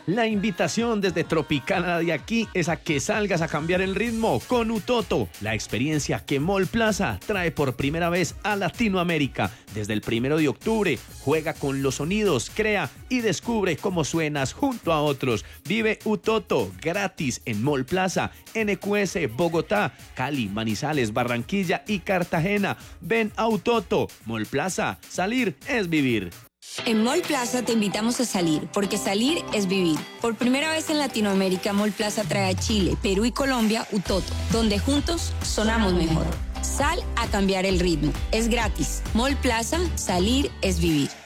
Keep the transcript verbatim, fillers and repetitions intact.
La invitación desde Tropicana de aquí es a que salgas a cambiar el ritmo con Utoto, la experiencia que Mall Plaza trae por primera vez a Latinoamérica. Desde el primero de octubre, juega con los sonidos, crea y descubre cómo suenas junto a otros. Vive Utoto gratis en Mall Plaza, N Q S, Bogotá, Cali, Manizales, Barranquilla y Cartagena. Ven a Utoto. Mall Plaza, salir es vivir. En Mall Plaza te invitamos a salir, porque salir es vivir. Por primera vez en Latinoamérica, Mall Plaza trae a Chile, Perú y Colombia Utoto, donde juntos sonamos mejor. Sal a cambiar el ritmo. Es gratis. Mall Plaza, salir es vivir.